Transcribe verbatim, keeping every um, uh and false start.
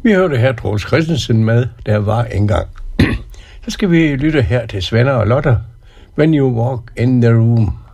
Vi hørte her Troels Christensen med, der var engang. Så skal vi lytte her til Svend og Lotte. When you walk in the room.